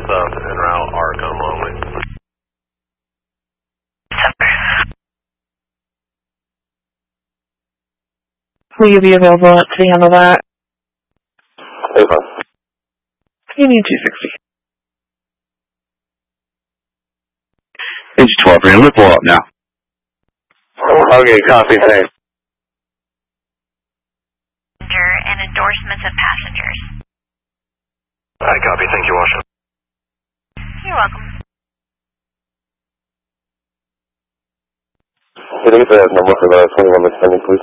south en route, arc on Longley. Will you be available to handle that? Ava. Union 260. Engine 12, we're going to pull up now. Okay, copy, thanks. And endorsements of passengers. I copy, thank you, Washington. You're welcome. Can you get the number for the 21 that's pending, please?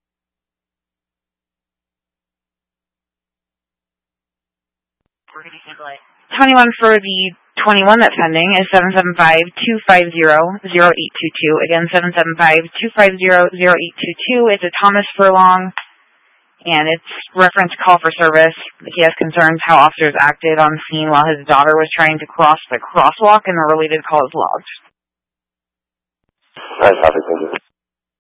We're going to handle it. 21 for the 21 that's pending is 775-250-0822. Again, 775-250-0822. It's a Thomas Furlong, and it's reference call for service. He has concerns how officers acted on scene while his daughter was trying to cross the crosswalk, and the related call is logged. Alright, copy, thank you.